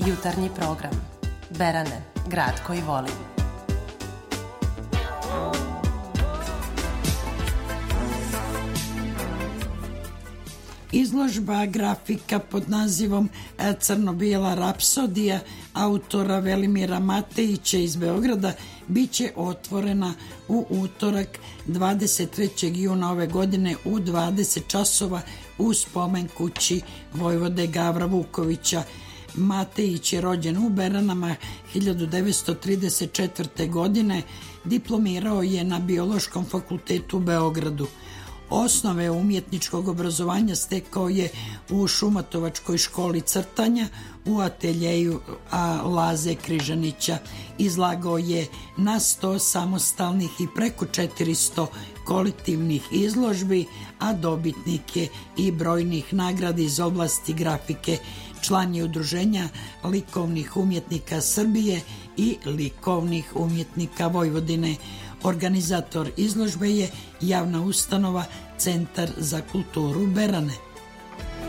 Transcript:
Jutarnji program. Berane, grad koji volim. Izložba grafika pod nazivom Crno-bijela rapsodija autora Velimira Matejića iz Beograda biće otvorena u utorak 23. juna ove godine u 20 časova u spomen kući vojvode Gavra Vukovića. Matejić je rođen u Beranama 1934. godine, diplomirao je na Biološkom fakultetu u Beogradu. Osnove umjetničkog obrazovanja stekao je u Šumatovačkoj školi crtanja u ateljeju Laze Križanića. Izlagao je na 100 samostalnih i preko 400 kolektivnih izložbi, a dobitnik je i brojnih nagrada iz oblasti grafike. Član je Udruženja likovnih umjetnika Srbije i likovnih umjetnika Vojvodine. Organizator izložbe je javna ustanova Centar za kulturu Berane.